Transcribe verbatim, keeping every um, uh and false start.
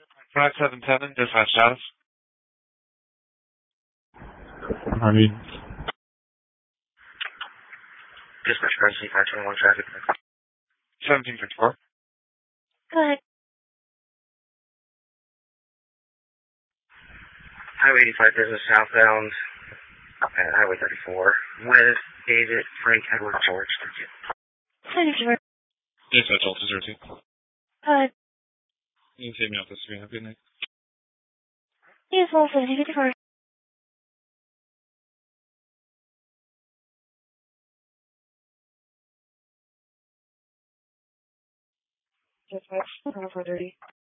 five seven seven, dispatch status. I mean, Dispatch emergency five twenty-one traffic. seventeen fifty-four. Go ahead. Highway eighty-five business southbound at Highway thirty-four with David Frank Edward George. Thank you. seventy-four. dispatch Alta zero two. Go ahead. You can take me off the screen. Have a good night. Yes, well, seventeen fifty-four. Dispatch, four thirty.